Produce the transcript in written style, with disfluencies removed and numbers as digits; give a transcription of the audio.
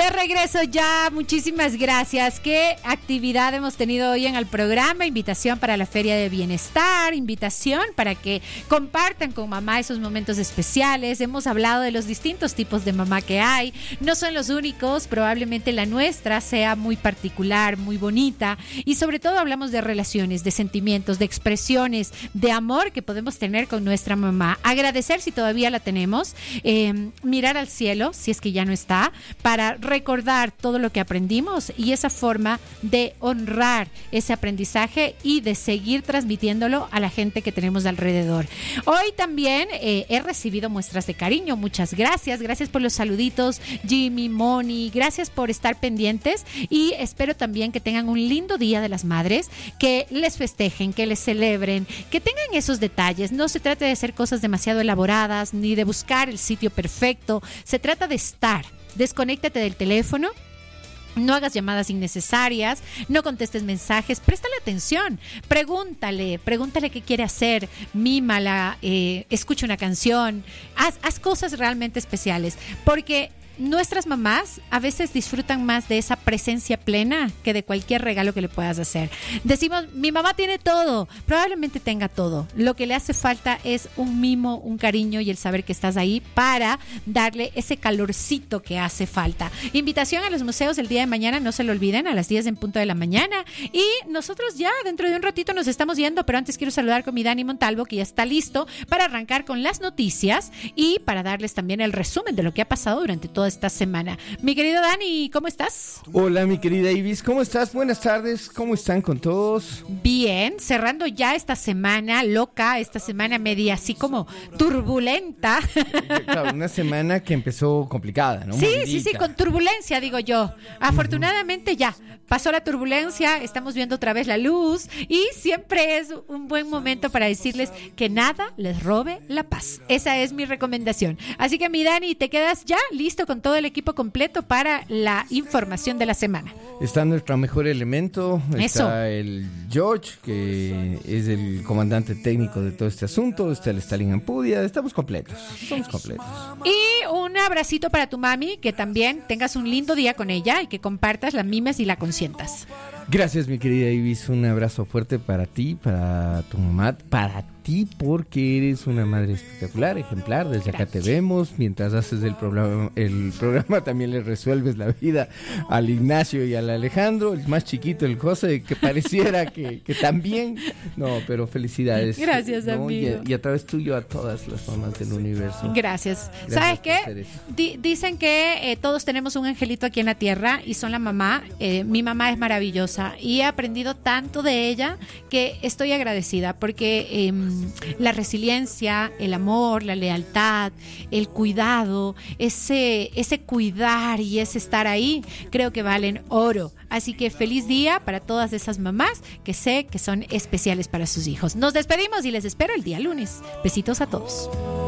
De regreso ya, muchísimas gracias. ¿Qué actividad hemos tenido hoy en el programa? Invitación para la Feria de Bienestar, invitación para que compartan con mamá esos momentos especiales. Hemos hablado de los distintos tipos de mamá que hay. No son los únicos, probablemente la nuestra sea muy particular, muy bonita. Y sobre todo hablamos de relaciones, de sentimientos, de expresiones, de amor que podemos tener con nuestra mamá. Agradecer si todavía la tenemos, mirar al cielo, si es que ya no está, para recordar todo lo que aprendimos y esa forma de honrar ese aprendizaje y de seguir transmitiéndolo a la gente que tenemos alrededor. Hoy también he recibido muestras de cariño, muchas gracias, gracias por los saluditos, Jimmy, Moni, gracias por estar pendientes y espero también que tengan un lindo Día de las Madres, que les festejen, que les celebren, que tengan esos detalles. No se trata de hacer cosas demasiado elaboradas ni de buscar el sitio perfecto, se trata de estar. Desconéctate del teléfono. No hagas llamadas innecesarias, no contestes mensajes, préstale atención, pregúntale qué quiere hacer, mímala, escucha una canción, haz cosas realmente especiales, porque nuestras mamás a veces disfrutan más de esa presencia plena que de cualquier regalo que le puedas hacer. Decimos, mi mamá tiene todo, probablemente tenga todo. Lo que le hace falta es un mimo, un cariño y el saber que estás ahí para darle ese calorcito que hace falta. Invitación a los museos el día de mañana, no se lo olviden, a las 10 en punto de la mañana. Y nosotros ya dentro de un ratito nos estamos yendo, pero antes quiero saludar con mi Dani Montalvo, que ya está listo para arrancar con las noticias y para darles también el resumen de lo que ha pasado durante toda esta semana. Mi querido Dani, ¿cómo estás? Hola, mi querida Ibis, ¿cómo estás? Buenas tardes, ¿cómo están con todos? Bien, cerrando ya esta semana loca, esta semana media así como turbulenta. Claro, una semana que empezó complicada, ¿no? Sí, con turbulencia, digo yo. Afortunadamente ya pasó la turbulencia, estamos viendo otra vez la luz y siempre es un buen momento para decirles que nada les robe la paz. Esa es mi recomendación. Así que mi Dani, ¿te quedas ya listo con todo el equipo completo para la información de la semana? Está nuestro mejor elemento, está Eso. el George, que es el comandante técnico de todo este asunto, está el Stalin Ampudia, estamos completos, somos completos. Y un abracito para tu mami, que también tengas un lindo día con ella y que compartas, la mimes y la consientas. Gracias, mi querida Ibis, un abrazo fuerte para ti, para tu mamá, para ti, porque eres una madre espectacular, ejemplar. Desde acá te vemos, mientras haces el programa también le resuelves la vida al Ignacio y al Alejandro, el más chiquito, el José, que pareciera que también, no, pero felicidades. Gracias, ¿no? amigo. Y a través tuyo a todas las mamás del universo. Gracias. ¿Sabes Gracias qué? Dicen que todos tenemos un angelito aquí en la tierra y son la mamá. Mi mamá es maravillosa y he aprendido tanto de ella que estoy agradecida porque la resiliencia, el amor, la lealtad, el cuidado, ese cuidar y ese estar ahí, creo que valen oro. Así que feliz día para todas esas mamás que sé que son especiales para sus hijos. Nos despedimos y les espero el día lunes. Besitos a todos.